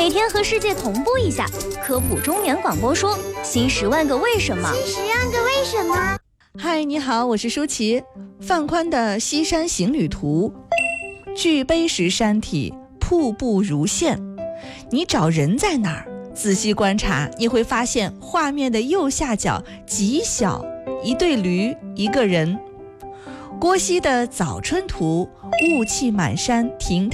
每天和世界同步一下，科普中年广播说新10万个为什么。 新10万个为什么。 嗨，你好，我是舒淇。范宽的西山行旅图，巨碑石山体，瀑布如线。你找人在哪儿？仔细观察，你会发现画面的右下角极小，一对驴，一个人。郭熙的早春图，雾气满山，亭